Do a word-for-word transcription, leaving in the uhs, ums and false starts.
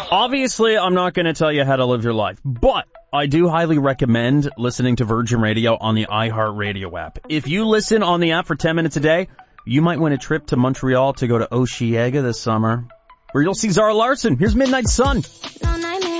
Obviously, I'm not going to tell you how to live your life, but I do highly recommend listening to Virgin Radio on the iHeartRadio app. If you listen on the app for ten minutes a day, you might win a trip to Montreal to go to Osheaga this summer, where you'll see Zara Larson. Here's Midnight Sun.